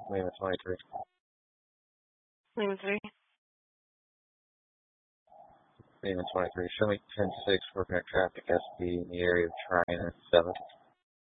Lima 23. Lima 3. Lima 23. Show me 10-6 working at traffic SP in the area of Triana 7.